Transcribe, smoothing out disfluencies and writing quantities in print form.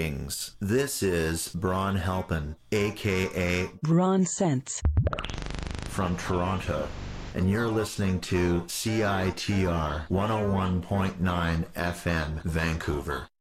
Greetings. This is Braun Halpin, aka Braun Sense, from Toronto, and you're listening to CITR 101.9 FM, Vancouver.